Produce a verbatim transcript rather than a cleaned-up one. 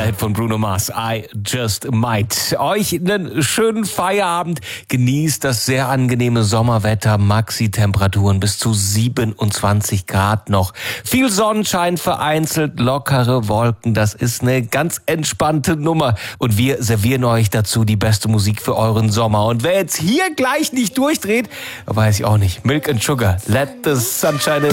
Hit von Bruno Mars, I Just Might. Euch einen schönen Feierabend. Genießt das sehr angenehme Sommerwetter. Maxi-Temperaturen bis zu siebenundzwanzig Grad noch. Viel Sonnenschein, vereinzelt lockere Wolken. Das ist eine ganz entspannte Nummer. Und wir servieren euch dazu die beste Musik für euren Sommer. Und wer jetzt hier gleich nicht durchdreht, weiß ich auch nicht. Milk and Sugar, let the sunshine in.